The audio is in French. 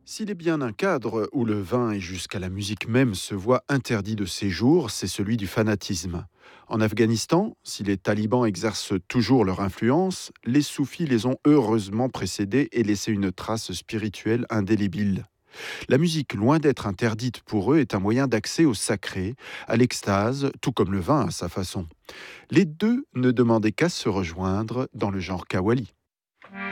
S'il est bien un cadre où le vin et jusqu'à la musique même se voient interdits de séjour, c'est celui du fanatisme. En Afghanistan, si les talibans exercent toujours leur influence, les soufis les ont heureusement précédés et laissé une trace spirituelle indélébile. La musique, loin d'être interdite pour eux, est un moyen d'accès au sacré, à l'extase, tout comme le vin à sa façon. Les deux ne demandaient qu'à se rejoindre dans le genre Kawali.